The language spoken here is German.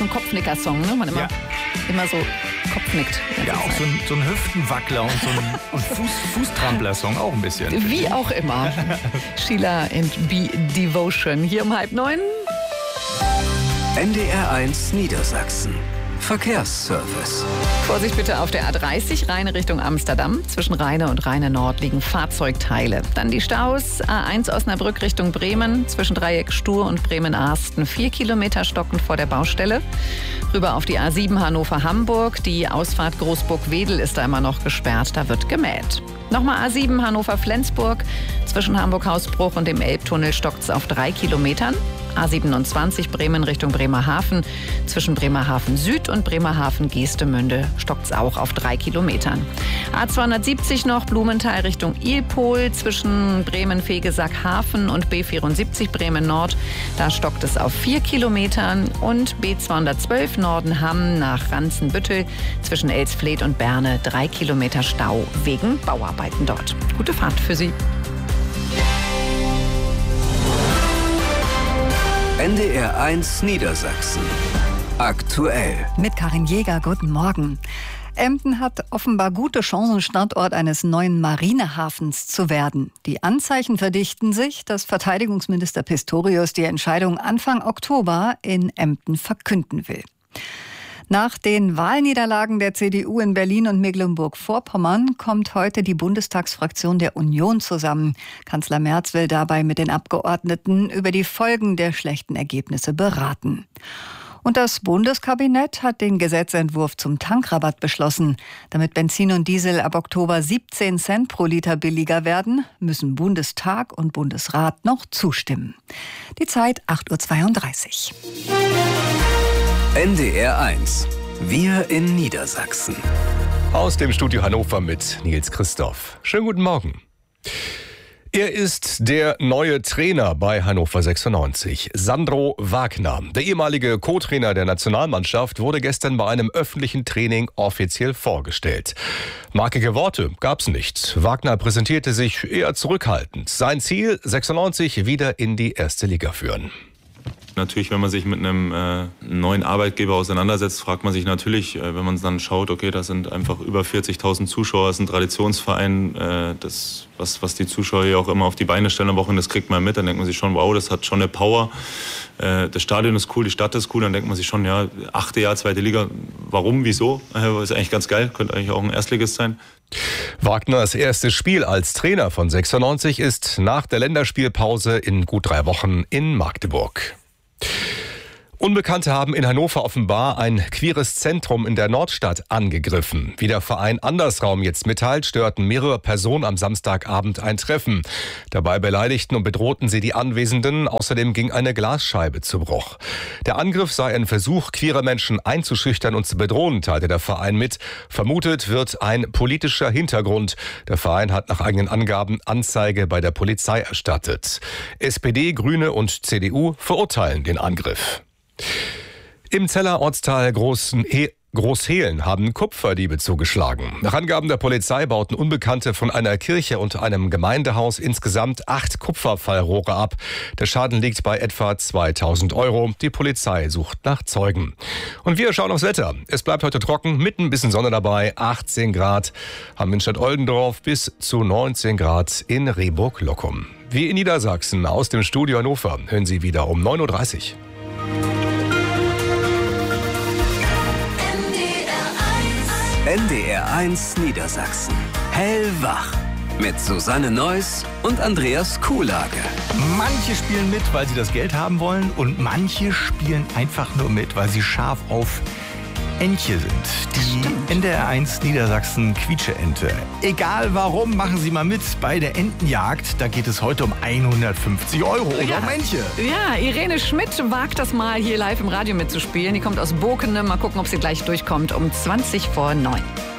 so ein Kopfnicker-Song, ne? Man immer so Kopfnickt. Ja, auch so ein Hüftenwackler und so ein Fußtrampler-Song auch ein bisschen. Wie auch immer. Sheila and Be Devotion. Hier um 8:30. NDR1 Niedersachsen. Verkehrsservice. Vorsicht bitte auf der A30, Rheine Richtung Amsterdam. Zwischen Rheine und Rheine Nord liegen Fahrzeugteile. Dann die Staus, A1 Osnabrück Richtung Bremen. Zwischen Dreieck Stur und Bremen-Arsten 4 Kilometer stockend vor der Baustelle. Rüber auf die A7 Hannover-Hamburg. Die Ausfahrt Großburg-Wedel ist da immer noch gesperrt. Da wird gemäht. Nochmal A7 Hannover-Flensburg. Zwischen Hamburg-Hausbruch und dem Elbtunnel stockt es auf 3 Kilometern. A27 Bremen Richtung Bremerhaven. Zwischen Bremerhaven Süd und Bremerhaven Geestemünde stockt es auch auf 3 Kilometern. A270 noch Blumenthal Richtung Ilpol. Zwischen Bremen-Fegesack-Hafen und B74 Bremen Nord. Da stockt es auf 4 Kilometern. Und B212 Nordenham nach Ranzenbüttel. Zwischen Elsfleth und Berne 3 Kilometer Stau wegen Bauarbeiten dort. Gute Fahrt für Sie. NDR1 Niedersachsen. Aktuell. Mit Karin Jäger, guten Morgen. Emden hat offenbar gute Chancen, Standort eines neuen Marinehafens zu werden. Die Anzeichen verdichten sich, dass Verteidigungsminister Pistorius die Entscheidung Anfang Oktober in Emden verkünden will. Nach den Wahlniederlagen der CDU in Berlin und Mecklenburg-Vorpommern kommt heute die Bundestagsfraktion der Union zusammen. Kanzler Merz will dabei mit den Abgeordneten über die Folgen der schlechten Ergebnisse beraten. Und das Bundeskabinett hat den Gesetzentwurf zum Tankrabatt beschlossen. Damit Benzin und Diesel ab Oktober 17 Cent pro Liter billiger werden, müssen Bundestag und Bundesrat noch zustimmen. Die Zeit 8:32 Uhr. NDR1. Wir in Niedersachsen. Aus dem Studio Hannover mit Nils Christoph. Schönen guten Morgen. Er ist der neue Trainer bei Hannover 96, Sandro Wagner. Der ehemalige Co-Trainer der Nationalmannschaft wurde gestern bei einem öffentlichen Training offiziell vorgestellt. Markige Worte gab's nicht. Wagner präsentierte sich eher zurückhaltend. Sein Ziel, 96 wieder in die erste Liga führen. Natürlich, wenn man sich mit einem neuen Arbeitgeber auseinandersetzt, fragt man sich natürlich, wenn man dann schaut, okay, das sind einfach über 40.000 Zuschauer, das ist ein Traditionsverein, das, was die Zuschauer hier auch immer auf die Beine stellen am Wochenende, das kriegt man mit, dann denkt man sich schon, wow, das hat schon eine Power, das Stadion ist cool, die Stadt ist cool, dann denkt man sich schon, ja, 8. Jahr, 2. Liga, warum, wieso, ist eigentlich ganz geil, könnte eigentlich auch ein Erstligist sein. Wagners erstes Spiel als Trainer von 96 ist nach der Länderspielpause in gut 3 Wochen in Magdeburg. Unbekannte haben in Hannover offenbar ein queeres Zentrum in der Nordstadt angegriffen. Wie der Verein Andersraum jetzt mitteilt, störten mehrere Personen am Samstagabend ein Treffen. Dabei beleidigten und bedrohten sie die Anwesenden. Außerdem ging eine Glasscheibe zu Bruch. Der Angriff sei ein Versuch, queere Menschen einzuschüchtern und zu bedrohen, teilte der Verein mit. Vermutet wird ein politischer Hintergrund. Der Verein hat nach eigenen Angaben Anzeige bei der Polizei erstattet. SPD, Grüne und CDU verurteilen den Angriff. Im Zeller Ortsteil Großhehlen haben Kupferdiebe zugeschlagen. Nach Angaben der Polizei bauten Unbekannte von einer Kirche und einem Gemeindehaus insgesamt 8 Kupferfallrohre ab. Der Schaden liegt bei etwa 2.000 €. Die Polizei sucht nach Zeugen. Und wir schauen aufs Wetter. Es bleibt heute trocken, mit ein bisschen Sonne dabei, 18 Grad. Haben in Stadt Oldendorf bis zu 19 Grad in Rehburg-Lockum. Wie in Niedersachsen aus dem Studio Hannover hören Sie wieder um 9:30 Uhr. NDR1 Niedersachsen. Hellwach. Mit Susanne Neuss und Andreas Kuhlage. Manche spielen mit, weil sie das Geld haben wollen, und manche spielen einfach nur mit, weil sie scharf auf Entche sind. Die NDR1 Niedersachsen Quietsche-Ente. Egal warum, machen Sie mal mit bei der Entenjagd. Da geht es heute um 150 € und um Entche. Ja, Irene Schmidt wagt das mal hier live im Radio mitzuspielen. Die kommt aus Bokene. Mal gucken, ob sie gleich durchkommt um 20 vor 9.